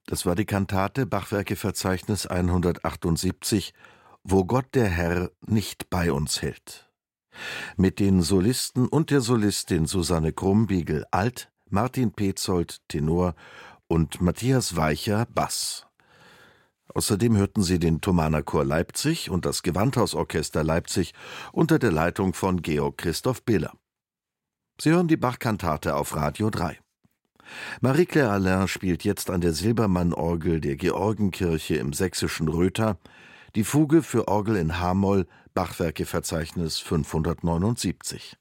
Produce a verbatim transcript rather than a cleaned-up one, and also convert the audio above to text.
Das war die Kantate Bachwerkeverzeichnis hundertachtundsiebzig, »Wo Gott der Herr nicht bei uns hält«. Mit den Solisten und der Solistin Susanne Krumbiegel Alt, Martin Petzold Tenor und Matthias Weicher Bass. Außerdem hörten Sie den Thomaner Chor Leipzig und das Gewandhausorchester Leipzig unter der Leitung von Georg Christoph Biller. Sie hören die Bach-Kantate auf Radio drei. Marie-Claire Alain spielt jetzt an der Silbermann-Orgel der Georgenkirche im sächsischen Rötha die Fuge für Orgel in h-Moll, Bachwerkeverzeichnis fünfhundertneunundsiebzig.